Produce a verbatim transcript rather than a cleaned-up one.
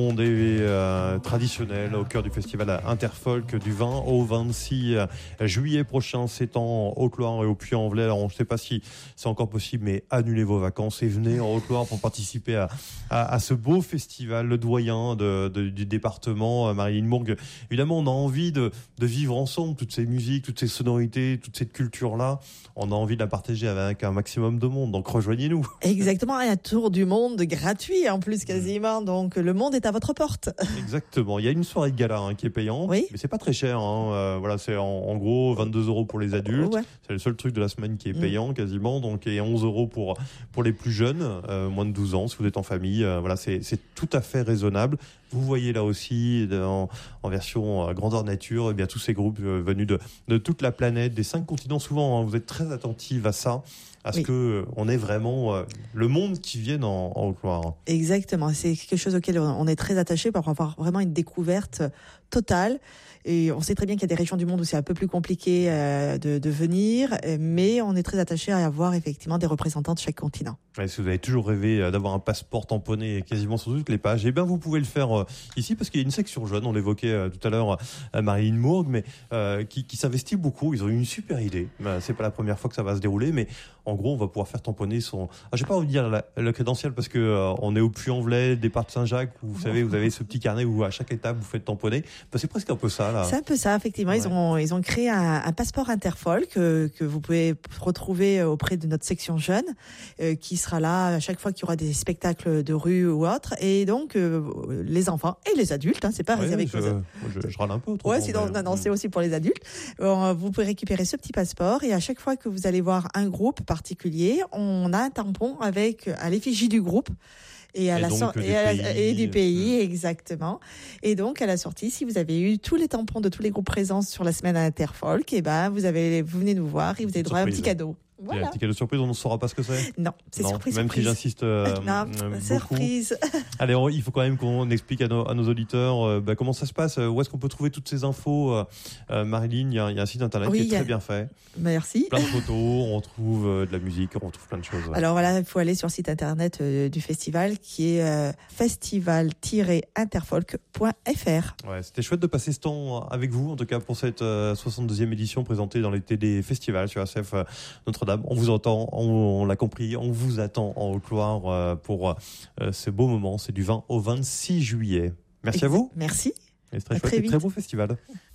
monde est euh, traditionnel au cœur du festival Interfolk du vingt au vingt-six juillet prochain. C'est en Haute-Loire et au Puy-en-Velay. Alors on ne sait pas si c'est encore possible, mais annulez vos vacances et venez en Haute-Loire pour participer à, à, à ce beau festival. Le doyen de, de, du département, Marilyn Mourgue. Évidemment, on a envie de, de vivre ensemble toutes ces musiques, toutes ces sonorités, toute cette culture-là. On a envie de la partager avec un maximum de monde. Donc rejoignez-nous. Exactement, un tour du monde gratuit en plus quasiment. Donc le monde est à votre porte. Exactement. Il y a une soirée de gala hein, qui est payante, oui. mais c'est pas très cher. Hein. Euh, voilà, c'est en, en gros vingt-deux euros pour les adultes. Ouais. C'est le seul truc de la semaine qui est payant mmh. quasiment. Donc et onze euros pour pour les plus jeunes, euh, moins de douze ans, si vous êtes en famille. Euh, voilà, c'est c'est tout à fait raisonnable. Vous voyez là aussi en, en version euh, grandeur nature, eh bien tous ces groupes euh, venus de de toute la planète, des cinq continents. Souvent, hein, vous êtes très attentifs à ça. À ce oui. que on est vraiment euh, le monde qui vienne en, en Haute-Loire. Exactement, c'est quelque chose auquel on est très attaché pour avoir vraiment une découverte totale. Et on sait très bien qu'il y a des régions du monde où c'est un peu plus compliqué euh, de, de venir, mais on est très attaché à avoir effectivement des représentants de chaque continent. Ouais, si vous avez toujours rêvé d'avoir un passeport tamponné quasiment sur toutes les pages, eh bien vous pouvez le faire euh, ici parce qu'il y a une section jeune. On l'évoquait euh, tout à l'heure, euh, Marilyn Mourgue, mais euh, qui, qui s'investit beaucoup. Ils ont eu une super idée. Ben, c'est pas la première fois que ça va se dérouler, mais en gros, on va pouvoir faire tamponner son. Ah, je vais pas vous dire la, le crédentiel parce que euh, on est au Puy-en-Velay, départ de Saint-Jacques. Où, vous savez, vous avez ce petit carnet où à chaque étape vous faites tamponner. Ben, c'est presque un peu ça là. C'est un peu ça, effectivement. Ouais. Ils ont ils ont créé un, un passeport Interfolk que, que vous pouvez retrouver auprès de notre section jeune, euh, qui sera là à chaque fois qu'il y aura des spectacles de rue ou autre. Et donc euh, les enfants et les adultes, hein, c'est pas ouais, réservé je, aux je, je râle un peu. Ouais, sinon, non, non, c'est aussi pour les adultes. Euh, vous pouvez récupérer ce petit passeport et à chaque fois que vous allez voir un groupe particulier, on a un tampon avec à l'effigie du groupe. Et, à et, la donc, so- et, à la, et du pays, euh... exactement. Et donc, à la sortie, si vous avez eu tous les tampons de tous les groupes présents sur la semaine Interfolk, et ben, vous avez, vous venez nous voir et vous avez droit à un petit cadeau. Voilà. Il y a un petit cadeau surprise, on ne saura pas ce que c'est. Non, c'est non, surprise. Même surprise. si j'insiste euh, non, euh, surprise. Allez, on, il faut quand même qu'on explique à nos, à nos auditeurs euh, bah, comment ça se passe, où est-ce qu'on peut trouver toutes ces infos. Euh, euh, Marilyn, il y, y a un site internet oui, qui est a... très bien fait. Merci. Plein de photos, on retrouve euh, de la musique, on retrouve plein de choses. Ouais. Alors voilà, il faut aller sur le site internet euh, du festival qui est euh, festival tiret interfolk point f r. Ouais, c'était chouette de passer ce temps avec vous, en tout cas pour cette euh, soixante-deuxième édition présentée dans les T D Festivals sur A C F euh, Notre-Dame. On vous entend. On, on l'a compris, on vous attend en Haute-Loire euh, pour euh, ce beau moment. C'est du vingt au vingt-six juillet. Merci à vous. Merci. Et c'est très chouette et très beau festival.